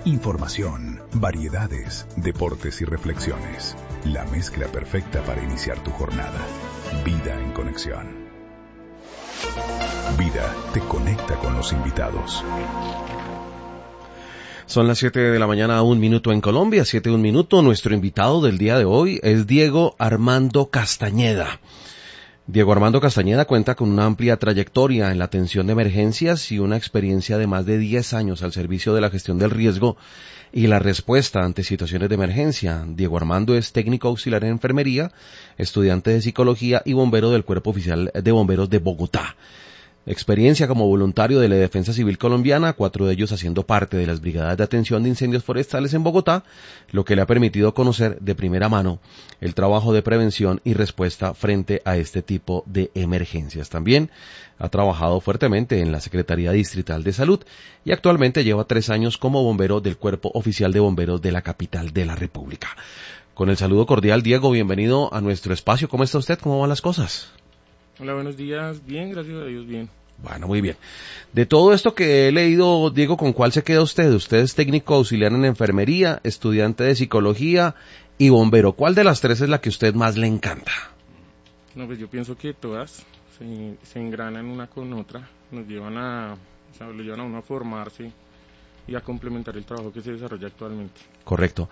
Información, variedades, deportes y reflexiones. La mezcla perfecta para iniciar tu jornada. Vida en conexión. Vida te conecta con los invitados. Son las 7 de la mañana, 1 minuto en Colombia, 7, 1 minuto. Nuestro invitado del día de hoy es Diego Armando Castañeda. Diego Armando Castañeda cuenta con una amplia trayectoria en la atención de emergencias y una experiencia de más de 10 años al servicio de la gestión del riesgo y la respuesta ante situaciones de emergencia. Diego Armando es técnico auxiliar en enfermería, estudiante de psicología y bombero del Cuerpo Oficial de Bomberos de Bogotá. Experiencia como voluntario de la Defensa Civil Colombiana, 4 de ellos haciendo parte de las brigadas de atención de incendios forestales en Bogotá, lo que le ha permitido conocer de primera mano el trabajo de prevención y respuesta frente a este tipo de emergencias. También ha trabajado fuertemente en la Secretaría Distrital de Salud y actualmente lleva 3 años como bombero del Cuerpo Oficial de Bomberos de la capital de la República. Con el saludo cordial, Diego, bienvenido a nuestro espacio. ¿Cómo está usted? ¿Cómo van las cosas? Hola, buenos días. Bien, gracias a Dios, bien. Bueno, muy bien. De todo esto que he leído, Diego, ¿con cuál se queda usted? Usted es técnico auxiliar en enfermería, estudiante de psicología y bombero. ¿Cuál de las tres es la que a usted más le encanta? No, pues yo pienso que todas se engranan una con otra, lo llevan a uno a formarse y a complementar el trabajo que se desarrolla actualmente. Correcto.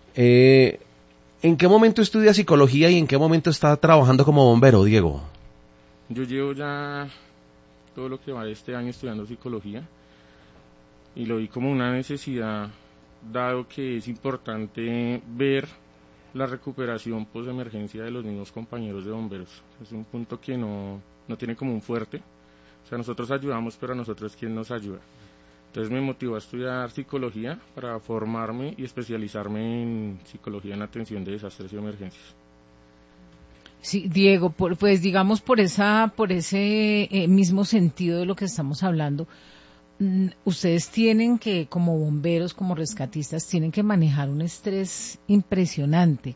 ¿En qué momento estudia psicología y en qué momento está trabajando como bombero, Diego? Yo llevo ya todo lo que va de este año estudiando psicología y lo vi como una necesidad, dado que es importante ver la recuperación post-emergencia de los mismos compañeros de bomberos. Es un punto que no tiene como un fuerte. O sea, nosotros ayudamos, pero a nosotros ¿quién nos ayuda? Entonces me motivó a estudiar psicología para formarme y especializarme en psicología en atención de desastres y emergencias. Sí, Diego, pues digamos por ese mismo sentido de lo que estamos hablando, ustedes tienen que, como bomberos, como rescatistas, tienen que manejar un estrés impresionante.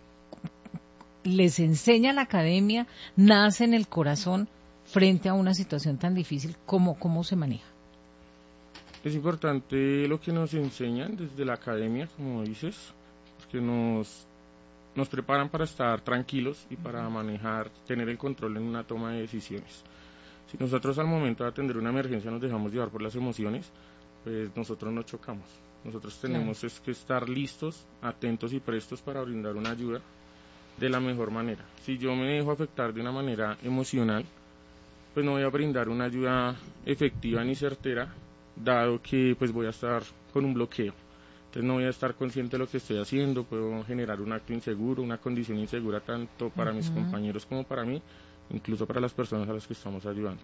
Les enseña la academia, nace en el corazón frente a una situación tan difícil. ¿Cómo se maneja? Es importante lo que nos enseñan desde la academia, como dices, porque nos preparan para estar tranquilos y para manejar, tener el control en una toma de decisiones. Si nosotros al momento de atender una emergencia nos dejamos llevar por las emociones, pues nosotros nos chocamos. Nosotros tenemos que estar listos, atentos y prestos para brindar una ayuda de la mejor manera. Si yo me dejo afectar de una manera emocional, pues no voy a brindar una ayuda efectiva ni certera, dado que pues voy a estar con un bloqueo. Entonces no voy a estar consciente de lo que estoy haciendo, puedo generar un acto inseguro, una condición insegura tanto para mis compañeros como para mí, incluso para las personas a las que estamos ayudando.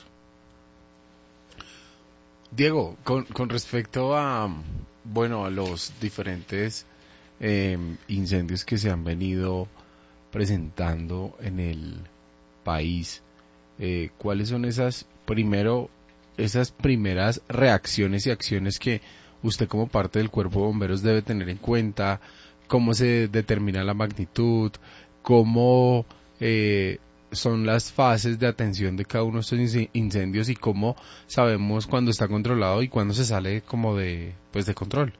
Diego, con respecto a los diferentes incendios que se han venido presentando en el país, ¿cuáles son esas primeras reacciones y acciones que usted como parte del Cuerpo de Bomberos debe tener en cuenta? ¿Cómo se determina la magnitud? ¿Cómo son las fases de atención de cada uno de estos incendios? ¿Y cómo sabemos cuándo está controlado y cuándo se sale como de control?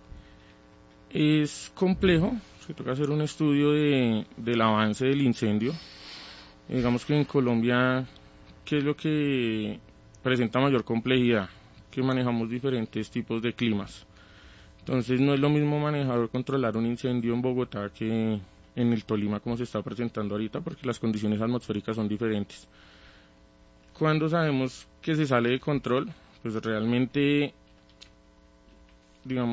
Es complejo, se toca hacer un estudio del avance del incendio. Digamos que en Colombia, ¿qué es lo que presenta mayor complejidad? Que manejamos diferentes tipos de climas. Entonces no es lo mismo manejar o controlar un incendio en Bogotá que en el Tolima como se está presentando ahorita, porque las condiciones atmosféricas son diferentes. ¿Cuándo sabemos que se sale de control? Pues realmente, digamos,